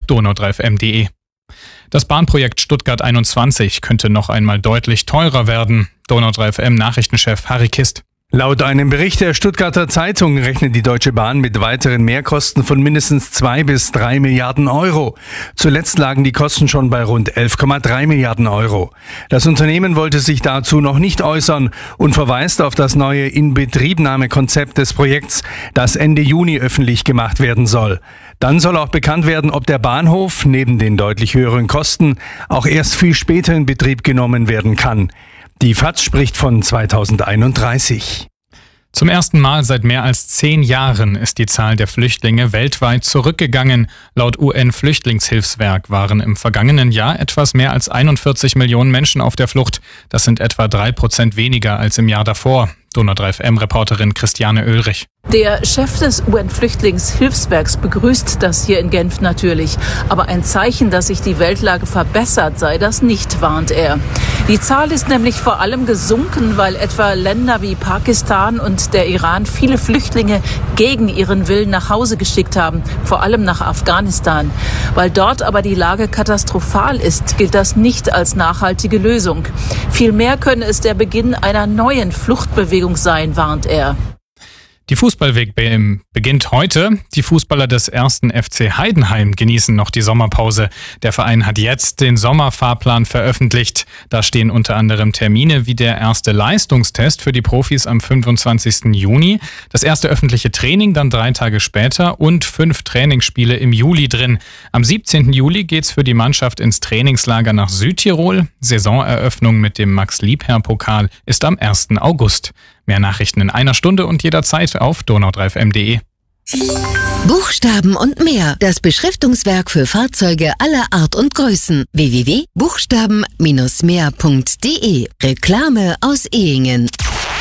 donau3fm.de. Das Bahnprojekt Stuttgart 21 könnte noch einmal deutlich teurer werden. Donau3FM-Nachrichtenchef Harry Kist. Laut einem Bericht der Stuttgarter Zeitung rechnet die Deutsche Bahn mit weiteren Mehrkosten von mindestens 2 bis 3 Milliarden Euro. Zuletzt lagen die Kosten schon bei rund 11,3 Milliarden Euro. Das Unternehmen wollte sich dazu noch nicht äußern und verweist auf das neue Inbetriebnahmekonzept des Projekts, das Ende Juni öffentlich gemacht werden soll. Dann soll auch bekannt werden, ob der Bahnhof neben den deutlich höheren Kosten auch erst viel später in Betrieb genommen werden kann. Die FAZ spricht von 2031. Zum ersten Mal seit mehr als 10 Jahren ist die Zahl der Flüchtlinge weltweit zurückgegangen. Laut UN-Flüchtlingshilfswerk waren im vergangenen Jahr etwas mehr als 41 Millionen Menschen auf der Flucht. Das sind etwa 3% weniger als im Jahr davor. Donau3FM-Reporterin Christiane Oehlrich. Der Chef des UN-Flüchtlingshilfswerks begrüßt das hier in Genf natürlich. Aber ein Zeichen, dass sich die Weltlage verbessert, sei das nicht, warnt er. Die Zahl ist nämlich vor allem gesunken, weil etwa Länder wie Pakistan und der Iran viele Flüchtlinge gegen ihren Willen nach Hause geschickt haben, vor allem nach Afghanistan. Weil dort aber die Lage katastrophal ist, gilt das nicht als nachhaltige Lösung. Vielmehr könne es der Beginn einer neuen Fluchtbewegung sein, warnt er. Die Fußball-WM beginnt heute. Die Fußballer des 1. FC Heidenheim genießen noch die Sommerpause. Der Verein hat jetzt den Sommerfahrplan veröffentlicht. Da stehen unter anderem Termine wie der erste Leistungstest für die Profis am 25. Juni, das erste öffentliche Training dann 3 Tage später und 5 Trainingsspiele im Juli drin. Am 17. Juli geht's für die Mannschaft ins Trainingslager nach Südtirol. Saisoneröffnung mit dem Max-Liebherr-Pokal ist am 1. August. Mehr Nachrichten in einer Stunde und jederzeit auf donau3fm.de. Buchstaben und mehr. Das Beschriftungswerk für Fahrzeuge aller Art und Größen. www.buchstaben-mehr.de. Reklame aus Ehingen.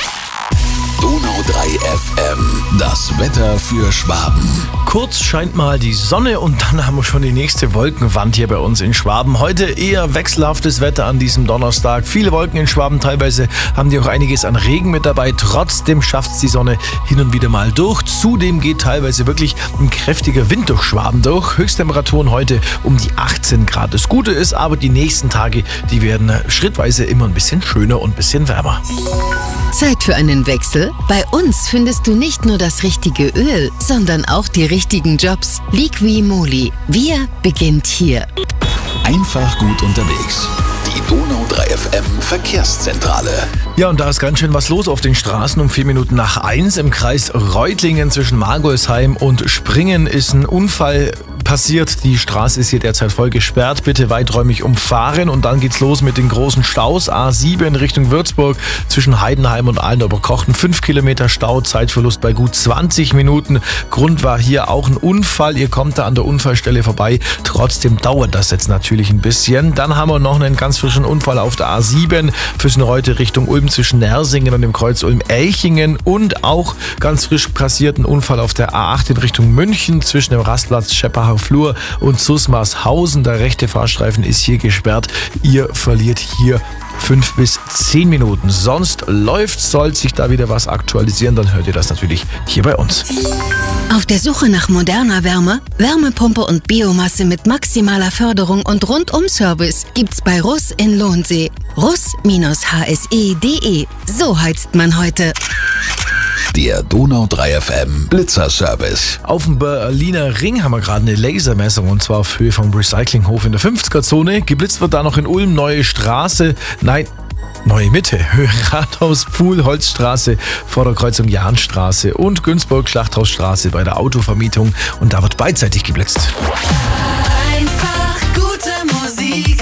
Donau3FM. Das Wetter für Schwaben. Kurz scheint mal die Sonne und dann haben wir schon die nächste Wolkenwand hier bei uns in Schwaben. Heute eher wechselhaftes Wetter an diesem Donnerstag. Viele Wolken in Schwaben, teilweise haben die auch einiges an Regen mit dabei. Trotzdem schafft es die Sonne hin und wieder mal durch. Zudem geht teilweise wirklich ein kräftiger Wind durch Schwaben durch. Höchsttemperaturen heute um die 18 Grad. Das Gute ist aber, die nächsten Tage, die werden schrittweise immer ein bisschen schöner und ein bisschen wärmer. Zeit für einen Wechsel? Bei uns findest du nicht nur das richtige Öl, sondern auch die richtigen Jobs. Liqui Moly. Wir beginnt hier. Einfach gut unterwegs. Die Donau3FM Verkehrszentrale. Ja, und da ist ganz schön was los auf den Straßen. Um 1:04 im Kreis Reutlingen zwischen Margolsheim und Springen ist ein Unfall passiert. Die Straße ist hier derzeit voll gesperrt. Bitte weiträumig umfahren und dann geht's los mit den großen Staus. A7 in Richtung Würzburg zwischen Heidenheim und Allendorf-Kochten. 5 Kilometer Stau, Zeitverlust bei gut 20 Minuten. Grund war hier auch ein Unfall. Ihr kommt da an der Unfallstelle vorbei. Trotzdem dauert das jetzt natürlich ein bisschen. Dann haben wir noch einen ganz frischen Unfall auf der A7 Füssen-Reute Richtung Ulm zwischen Nersingen und dem Kreuz Ulm-Elchingen und auch ganz frisch passierten Unfall auf der A8 in Richtung München zwischen dem Rastplatz Scheppacher Flur und Susmarshausen. Der rechte Fahrstreifen ist hier gesperrt. Ihr verliert hier 5 bis 10 Minuten. Sonst soll sich da wieder was aktualisieren, dann hört ihr das natürlich hier bei uns. Auf der Suche nach moderner Wärme, Wärmepumpe und Biomasse mit maximaler Förderung und Rundum-Service gibt's bei Russ in Lohnsee. Russ-hse.de. So heizt man heute. Der Donau3FM Blitzerservice. Auf dem Berliner Ring haben wir gerade eine Lasermessung und zwar auf Höhe vom Recyclinghof in der 50er-Zone. Geblitzt wird da noch in Ulm Neue Straße. Neue Mitte, Höhe Rathaus, Pfuhl, Holzstraße, Vorderkreuzung Jahnstraße und Günzburg, Schlachthausstraße bei der Autovermietung. Und da wird beidseitig geblitzt. Einfach gute Musik.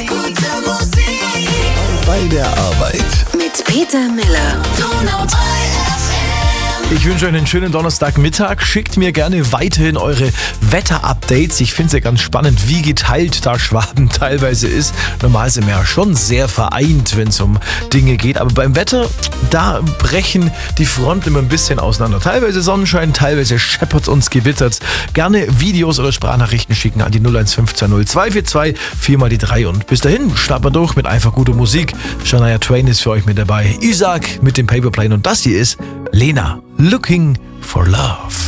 Bei der Arbeit. Mit Peter Miller. Ich wünsche euch einen schönen Donnerstagmittag. Schickt mir gerne weiterhin eure Wetter-Updates. Ich finde es ja ganz spannend, wie geteilt da Schwaben teilweise ist. Normal sind wir ja schon sehr vereint, wenn es um Dinge geht. Aber beim Wetter, da brechen die Fronten immer ein bisschen auseinander. Teilweise Sonnenschein, teilweise scheppert uns, gewittert. Gerne Videos oder Sprachnachrichten schicken an die 01520 242 4x3. Und bis dahin starten wir durch mit einfach guter Musik. Shania Twain ist für euch mit dabei. Isaac mit dem Paperplane und das hier ist Lena. Looking for Love.